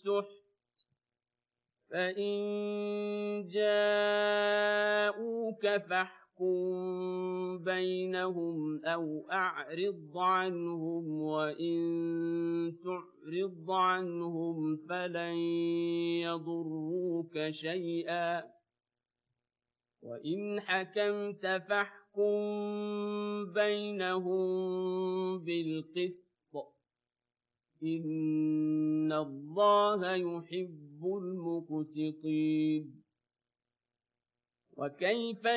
السحت فإن جاءوك فاحكم بينهم أو أعرض عنهم وإن تعرض عنهم فلن يضروك شيئا وإن حكمت فاحكم بينهم بالقسط إن الله يحب المقسطين وكيف